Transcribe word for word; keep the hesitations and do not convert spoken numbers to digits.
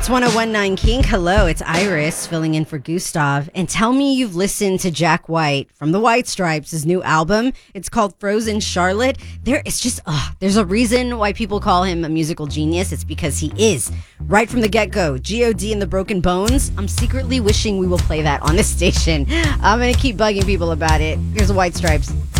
It's one oh one point nine Kink. Hello, it's Iris filling in for Gustav. And tell me you've listened to Jack White from the White Stripes, his new album. It's called Frozen Charlotte. There, it's just, uh, there's a reason why people call him a musical genius. It's because he is. Right from the get-go, G O D and the Broken Bones. I'm secretly wishing we will play that on this station. I'm going to keep bugging people about it. Here's the White Stripes.